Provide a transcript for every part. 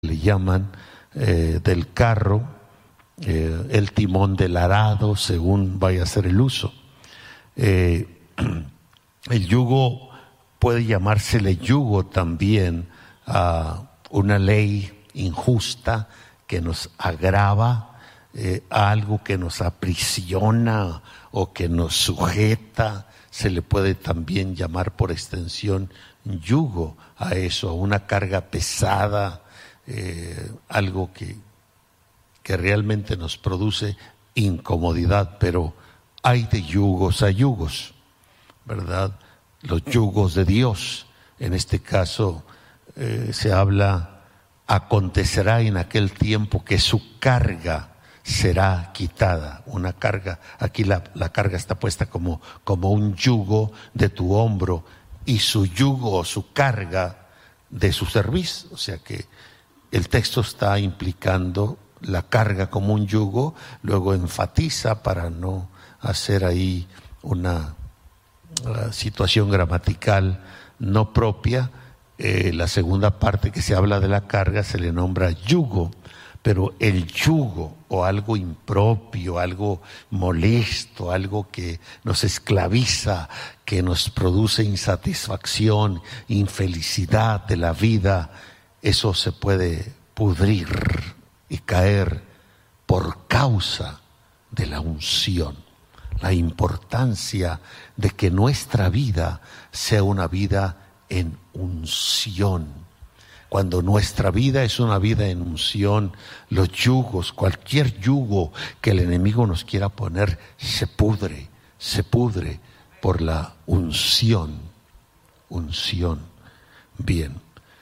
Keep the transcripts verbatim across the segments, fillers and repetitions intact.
le llaman eh, del carro, eh, el timón del arado, según vaya a ser el uso. Eh, el yugo puede llamársele yugo también a una ley injusta que nos agrava, eh, a algo que nos aprisiona o que nos sujeta. Se le puede también llamar por extensión yugo a eso, a una carga pesada, eh, algo que, que realmente nos produce incomodidad. Pero hay de yugos a yugos, ¿verdad? Los yugos de Dios, en este caso eh, se habla, acontecerá en aquel tiempo que su carga será quitada. Una carga, aquí la, la carga está puesta como, como un yugo de tu hombro y su yugo o su carga de su cerviz. O sea que el texto está implicando la carga como un yugo, luego enfatiza para no hacer ahí una uh, situación gramatical no propia. Eh, la segunda parte que se habla de la carga se le nombra yugo, pero el yugo o algo impropio, algo molesto, algo que nos esclaviza, que nos produce insatisfacción, infelicidad de la vida, eso se puede pudrir y caer por causa de la unción. La importancia de que nuestra vida sea una vida en unción. Cuando nuestra vida es una vida en unción, los yugos, cualquier yugo que el enemigo nos quiera poner, se pudre, se pudre por la unción. Unción. Bien.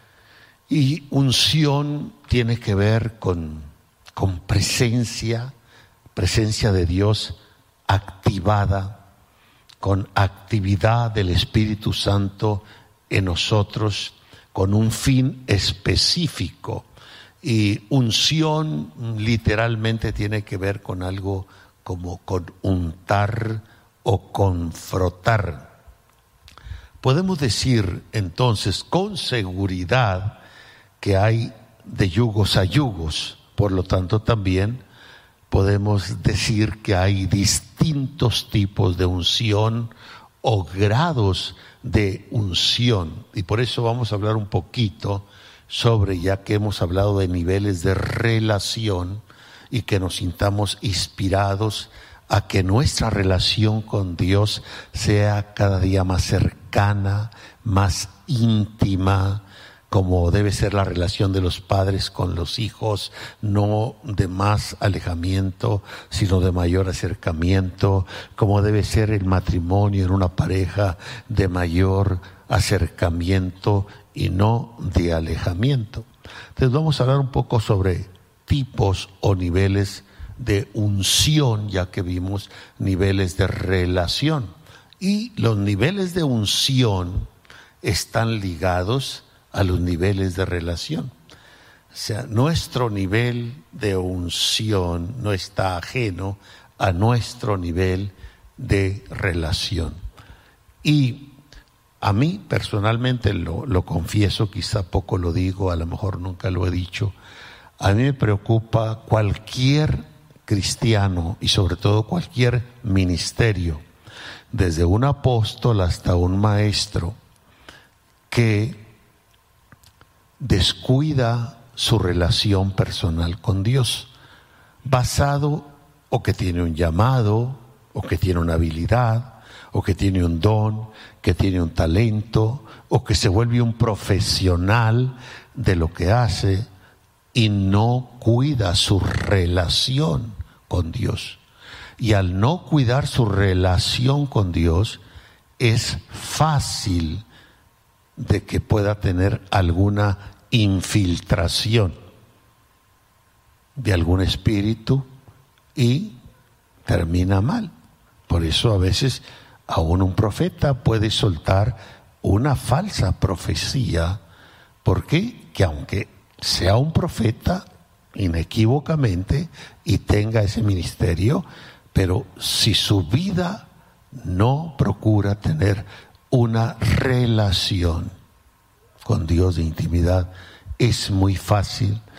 Y unción tiene que ver con, con presencia, presencia de Dios activada, con actividad del Espíritu Santo en nosotros, con un fin específico. Y unción literalmente tiene que ver con algo como con untar o con frotar. Podemos decir entonces con seguridad que hay de yugos a yugos, por lo tanto también podemos decir que hay distintos tipos de unción o grados de unción, y por eso vamos a hablar un poquito sobre, ya que hemos hablado de niveles de relación y que nos sintamos inspirados a que nuestra relación con Dios sea cada día más cercana, más íntima, como debe ser la relación de los padres con los hijos, no de más alejamiento, sino de mayor acercamiento, como debe ser el matrimonio en una pareja, de mayor acercamiento y no de alejamiento. Entonces vamos a hablar un poco sobre tipos o niveles de unción, ya que vimos niveles de relación. Y los niveles de unción están ligados a los niveles de relación. O sea, nuestro nivel de unción no está ajeno a nuestro nivel de relación. Y a mí personalmente, lo, lo confieso, quizá poco lo digo, a lo mejor nunca lo he dicho, a mí me preocupa cualquier cristiano y sobre todo cualquier ministerio, desde un apóstol hasta un maestro, que descuida su relación personal con Dios, basado o que tiene un llamado, o que tiene una habilidad, o que tiene un don, que tiene un talento, o que se vuelve un profesional de lo que hace y no cuida su relación con Dios. Y al no cuidar su relación con Dios, es fácil de que pueda tener alguna infiltración de algún espíritu y termina mal. Por eso a veces aún un profeta puede soltar una falsa profecía. ¿Por qué? Que aunque sea un profeta inequívocamente y tenga ese ministerio, pero si su vida no procura tener una relación con Dios de intimidad, es muy fácil